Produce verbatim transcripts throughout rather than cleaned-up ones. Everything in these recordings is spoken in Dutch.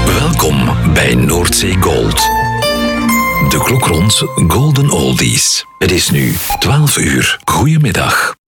Welkom bij Noordzee Gold. De klok rond Golden Oldies. Het is nu twaalf uur. Goedemiddag.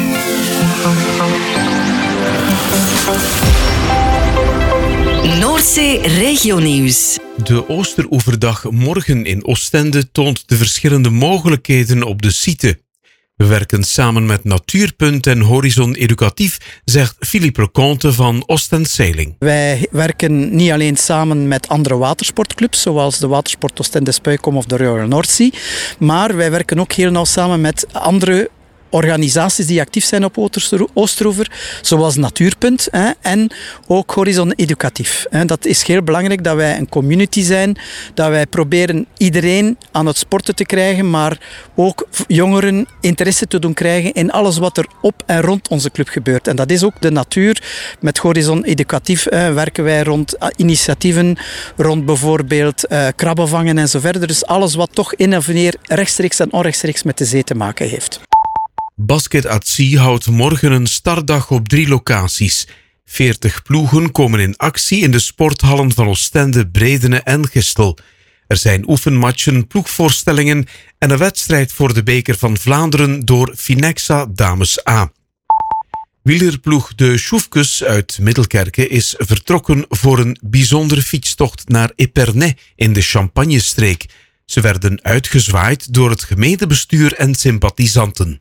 Noordzee Regionieuws. De Oosteroeverdag morgen in Oostende toont de verschillende mogelijkheden op de site. We werken samen met Natuurpunt en Horizon Educatief, zegt Philippe Leconte van Oostend Sailing. Wij werken niet alleen samen met andere watersportclubs, zoals de Watersport Oostende Spuikom of de Royal North Sea, maar wij werken ook heel nauw samen met andere organisaties die actief zijn op Oosteroever, zoals Natuurpunt hè, en ook Horizon Educatief. Hè. Dat is heel belangrijk dat wij een community zijn, dat wij proberen iedereen aan het sporten te krijgen, maar ook jongeren interesse te doen krijgen in alles wat er op en rond onze club gebeurt. En dat is ook de natuur. Met Horizon Educatief hè, werken wij rond initiatieven, rond bijvoorbeeld uh, krabben vangen en zo verder. Dus alles wat toch in of meer rechtstreeks en onrechtstreeks met de zee te maken heeft. Basket at Sea houdt morgen een startdag op drie locaties. veertig ploegen komen in actie in de sporthallen van Oostende, Bredene en Gistel. Er zijn oefenmatchen, ploegvoorstellingen en een wedstrijd voor de beker van Vlaanderen door Finexa Dames A. Wielerploeg de Sjoefkes uit Middelkerke is vertrokken voor een bijzondere fietstocht naar Epernay in de Champagnestreek. Ze werden uitgezwaaid door het gemeentebestuur en sympathisanten.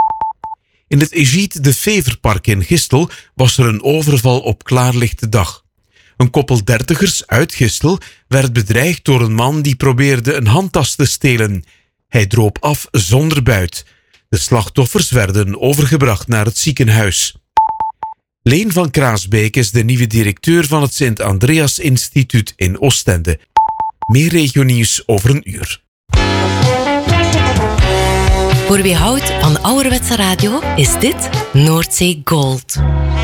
In het Egide de Feverpark in Gistel was er een overval op klaarlichte dag. Een koppel dertigers uit Gistel werd bedreigd door een man die probeerde een handtas te stelen. Hij droop af zonder buit. De slachtoffers werden overgebracht naar het ziekenhuis. Leen van Kraasbeek is de nieuwe directeur van het Sint-Andreas Instituut in Oostende. Meer regionieuws over een uur. Voor wie houdt van ouderwetse radio is dit Noordzee Gold.